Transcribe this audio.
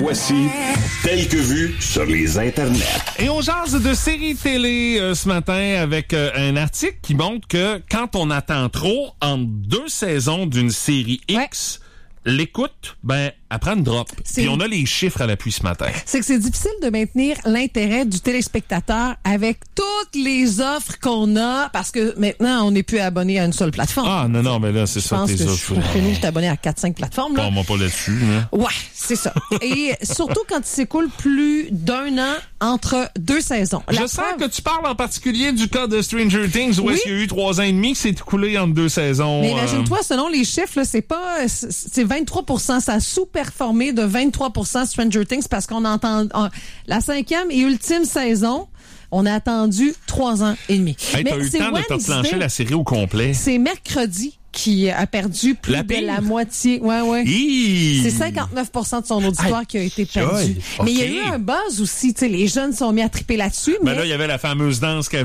Voici Tel que vu sur les internets. Et on jase de séries télé ce matin avec un article qui montre que quand on attend trop entre 2 saisons d'une série X, l'écoute, elle prend une drop. Puis on a les chiffres à l'appui ce matin. C'est que c'est difficile de maintenir l'intérêt du téléspectateur avec toutes les offres qu'on a, parce que maintenant, on n'est plus abonné à une seule plateforme. Ah, non, mais là, c'est ça, tes offres. Je pense que nous, je suis abonné à 4-5 plateformes. Là. Pas là-dessus. Hein? Ouais, c'est ça. Et surtout quand il s'écoule plus d'1 an entre 2 saisons. Je sens que tu parles en particulier du cas de Stranger Things, où est-ce qu'il y a eu 3 ans et demi qui s'est écoulé entre 2 saisons. Mais imagine-toi, selon les chiffres, là, c'est 23%. Ça a sous-performé de 23% Stranger Things parce qu'on entend la 5e et ultime saison. On a attendu 3 ans et demi. Hey, t'as eu le temps de te plancher la série au complet. C'est mercredi qui a perdu plus de la moitié. Ouais. C'est 59% de son auditoire qui a été perdu. Mais il y a eu un buzz aussi. Les jeunes sont mis à triper là-dessus. Là, il y avait la fameuse danse